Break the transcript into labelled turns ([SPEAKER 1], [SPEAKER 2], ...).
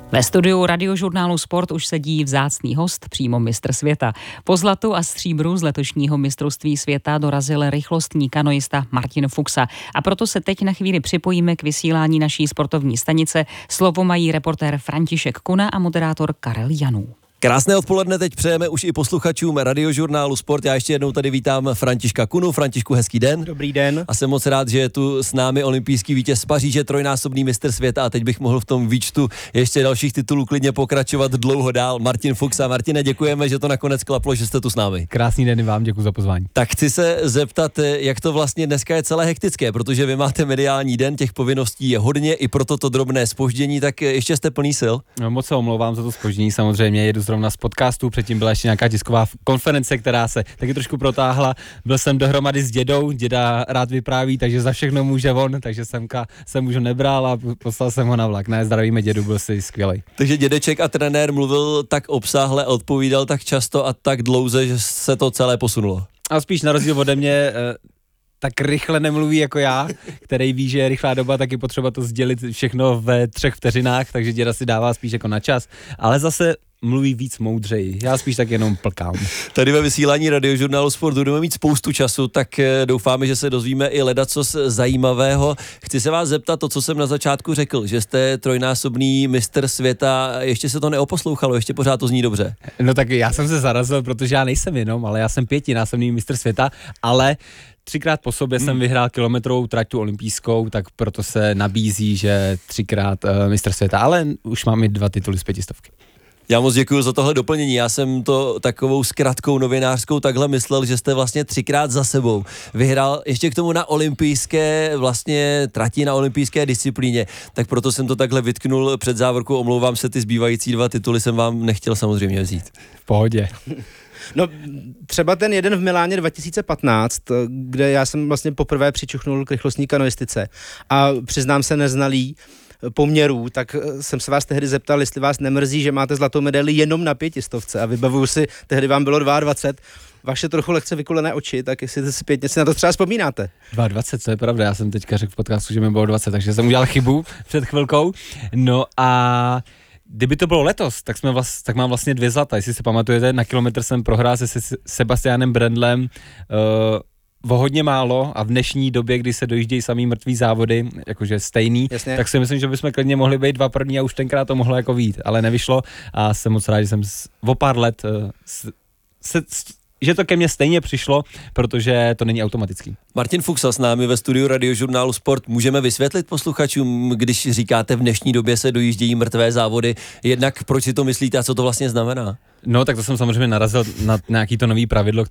[SPEAKER 1] Ve studiu Radiožurnálu Sport už sedí vzácný host, přímo mistr světa. Po zlatu a stříbru z letošního mistrovství světa dorazil rychlostní kanoista Martin Fuxa. A proto se teď na chvíli připojíme k vysílání naší sportovní stanice. Slovo mají reportér František Kuna a moderátor Karel Janů.
[SPEAKER 2] Krásné odpoledne teď přejeme už i posluchačům Radiožurnálu Sport. Já ještě jednou tady vítám Františka Kunu. Františku, hezký den.
[SPEAKER 3] Dobrý den.
[SPEAKER 2] A jsem moc rád, že je tu s námi olympijský vítěz z Paříže, trojnásobný mistr světa, a teď bych mohl v tom výčtu ještě dalších titulů klidně pokračovat dlouho dál. Martin Fuxa. Martine, děkujeme, že to nakonec klaplo, že jste tu s námi.
[SPEAKER 3] Krásný den i vám, děkuji za pozvání.
[SPEAKER 2] Tak chci se zeptat, jak to vlastně dneska je celé hektické, protože vy máte mediální den, těch povinností je hodně, i proto to drobné zpoždění, tak ještě jste plný sil.
[SPEAKER 3] No, moc se omlouvám za to zpoždění, samozřejmě jedu zrovna z podcastu, předtím byla ještě nějaká tisková konference, která se taky trošku protáhla. Byl jsem dohromady s dědou, děda rád vypráví, takže za všechno může on, takže semka jsem už ho nebral a poslal jsem ho na vlak. Ne, zdravíme dědu, byl si skvělej.
[SPEAKER 2] Takže dědeček a trenér mluvil tak obsáhle a odpovídal tak často a tak dlouze, že se to celé posunulo.
[SPEAKER 3] A spíš na rozdíl ode mě tak rychle nemluví jako já, který ví, že je rychlá doba, tak je potřeba to sdělit všechno ve 3 vteřinách, takže děda si dává spíš jako na čas, ale zase mluví víc moudřeji. Já spíš tak jenom plkám.
[SPEAKER 2] Tady ve vysílání Radiožurnálu Sport budeme mít spoustu času, tak doufáme, že se dozvíme i ledacos zajímavého. Chci se vás zeptat to, co jsem na začátku řekl, že jste trojnásobný mistr světa, ještě se to neoposlouchalo, ještě pořád to zní dobře.
[SPEAKER 3] No tak já jsem se zarazil, protože já nejsem jenom, ale já jsem 5násobný mistr světa, ale 3krát po sobě jsem vyhrál kilometrovou trať olympijskou, tak proto se nabízí, že 3krát mistr světa, ale už mám i 2 tituly z 500.
[SPEAKER 2] Já moc děkuji za tohle doplnění. Já jsem to takovou zkratkou novinářskou takhle myslel, že jste vlastně 3krát za sebou vyhrál ještě k tomu na olympijské vlastně trati, na olympijské disciplíně. Tak proto jsem to takhle vytknul před závorkou. Omlouvám se, ty zbývající 2 tituly jsem vám nechtěl samozřejmě vzít.
[SPEAKER 3] V pohodě.
[SPEAKER 4] No třeba ten jeden v Miláně 2015, kde já jsem vlastně poprvé přičuchnul k rychlostní kanoistice a přiznám se neznalý poměrů, tak jsem se vás tehdy zeptal, jestli vás nemrzí, že máte zlatou medaili jenom na 500 a vybavuju si, tehdy vám bylo 22, vaše trochu lehce vykulené oči, tak jestli si pěkně si na to třeba vzpomínáte.
[SPEAKER 3] 22, to je pravda, já jsem teďka řekl v podcastu, že mi bylo 20, takže jsem udělal chybu před chvilkou. No a kdyby to bylo letos, tak mám vlastně 2 zlata. Jestli si pamatujete, na kilometr jsem prohrál se Sebastianem Brendlem o hodně málo a v dnešní době, kdy se dojíždějí samý mrtvý závody, jakože stejný,
[SPEAKER 4] jasně,
[SPEAKER 3] tak si myslím, že bychom klidně mohli být 2 první a už tenkrát to mohlo jako vít, ale nevyšlo a jsem moc rád, že jsem o pár let že to ke mně stejně přišlo, protože to není automatický.
[SPEAKER 2] Martin Fuxa s námi ve studiu Radiožurnálu Sport. Můžeme vysvětlit posluchačům, když říkáte v dnešní době se dojíždějí mrtvé závody, jednak proč si to myslíte a co to vlastně znamená?
[SPEAKER 3] No, tak to jsem samozřejmě narazil na nějaký to nový pravidlo,